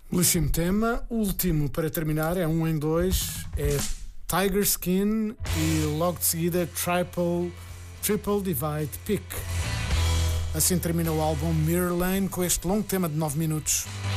Belíssimo tema. Último para terminar, é um em dois. É Tiger Skin e logo de seguida Triple Divide Peak. Assim termina o álbum Mirror Lane com este longo tema de 9 minutos.